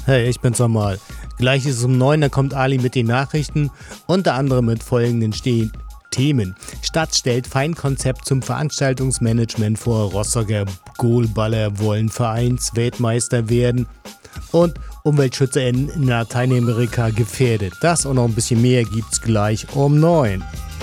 Hey, ich bin's nochmal. Gleich ist es um 9, dann kommt Ali mit den Nachrichten, unter anderem mit folgenden Themen. Stadt stellt Feinkonzept zum Veranstaltungsmanagement vor. Rostocker Goalballer wollen Vereinsweltmeister werden. Und Umweltschützer in Lateinamerika gefährdet. Das und noch ein bisschen mehr gibt's gleich um 9.